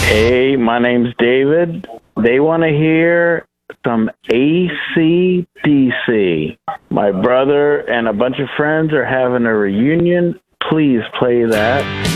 Hey, my name's David. They want to hear some AC/DC. My brother and a bunch of friends are having a reunion. Please play that.